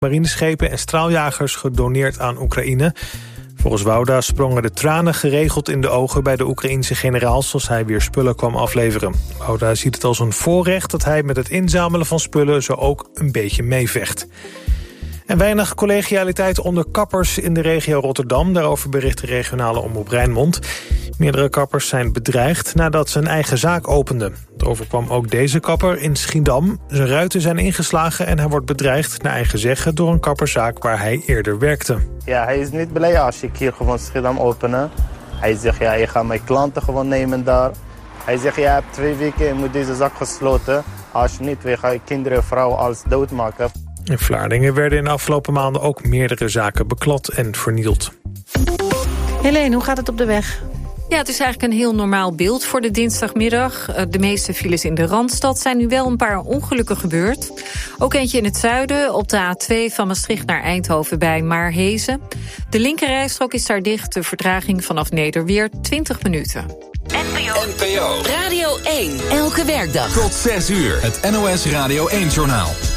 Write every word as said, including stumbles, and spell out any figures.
marineschepen en straaljagers gedoneerd aan Oekraïne. Volgens Wouda sprongen de tranen geregeld in de ogen bij de Oekraïense generaals als hij weer spullen kwam afleveren. Wouda ziet het als een voorrecht dat hij met het inzamelen van spullen zo ook een beetje meevecht. En weinig collegialiteit onder kappers in de regio Rotterdam. Daarover bericht de regionale omroep Rijnmond. Meerdere kappers zijn bedreigd nadat ze een eigen zaak openden. Het overkwam ook deze kapper in Schiedam. Zijn ruiten zijn ingeslagen en hij wordt bedreigd naar eigen zeggen door een kapperszaak waar hij eerder werkte. Ja, hij is niet blij als ik hier gewoon Schiedam openen. Hij zegt, ja, je gaat mijn klanten gewoon nemen daar. Hij zegt, ja, je hebt twee weken en moet deze zaak gesloten. Als je niet, weer ga je kinderen en vrouwen alles doodmaken. In Vlaardingen werden in de afgelopen maanden ook meerdere zaken beklad en vernield. Helene, hoe gaat het op de weg? Ja, het is eigenlijk een heel normaal beeld voor de dinsdagmiddag. De meeste files in de Randstad zijn nu wel een paar ongelukken gebeurd. Ook eentje in het zuiden, op de A twee van Maastricht naar Eindhoven bij Maarhezen. De linkerrijstrook is daar dicht, de vertraging vanaf Nederweer twintig minuten. N P O Radio één, elke werkdag tot zes uur. Het N O S Radio één-journaal.